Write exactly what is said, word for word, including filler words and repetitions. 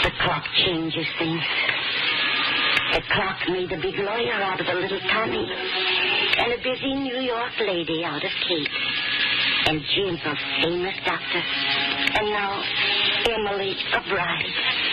The clock changes things. The clock made a big lawyer out of a little Tommy, and a busy New York lady out of Kate, and Jim a famous doctor, and now Emily a bride.